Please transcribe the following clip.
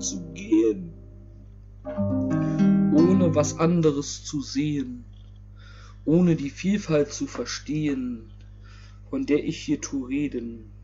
zu gehen, ohne was anderes zu sehen, ohne die Vielfalt zu verstehen, von der ich hier tu reden.